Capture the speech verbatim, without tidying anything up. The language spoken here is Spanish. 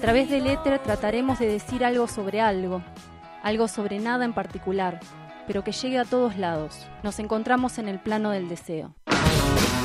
través del éter trataremos de decir algo sobre algo, algo sobre nada en particular, pero que llegue a todos lados. Nos encontramos en el plano del deseo.